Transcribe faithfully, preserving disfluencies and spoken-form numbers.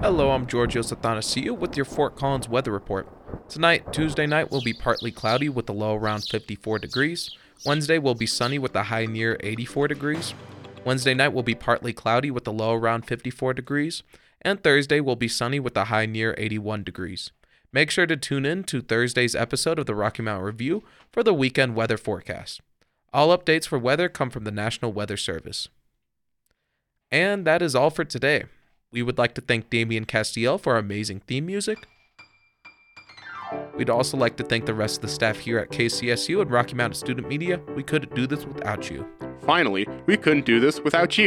Hello, I'm Giorgio Sathanasiou with your Fort Collins weather report. Tonight, Tuesday night, will be partly cloudy with a low around fifty-four degrees. Wednesday will be sunny with a high near eighty-four degrees. Wednesday night will be partly cloudy with a low around fifty-four degrees. And Thursday will be sunny with a high near eighty-one degrees. Make sure to tune in to Thursday's episode of the Rocky Mountain Review for the weekend weather forecast. All updates for weather come from the National Weather Service. And that is all for today. We would like to thank Damian Castiel for our amazing theme music. We'd also like to thank the rest of the staff here at K C S U and Rocky Mountain Student Media. We couldn't do this without you. Finally, we couldn't do this without you.